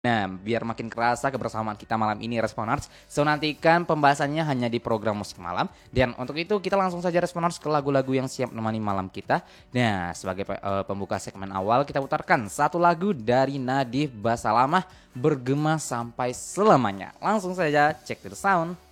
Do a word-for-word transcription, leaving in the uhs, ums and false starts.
Nah, biar makin kerasa kebersamaan kita malam ini Responers, so nantikan pembahasannya hanya di program musik malam. Dan untuk itu kita langsung saja Responers ke lagu-lagu yang siap menemani malam kita. Nah, sebagai pe- eh, pembuka segmen awal kita putarkan satu lagu dari Nadif Basalamah, Bergema Sampai Selamanya. Langsung saja cek to the sound.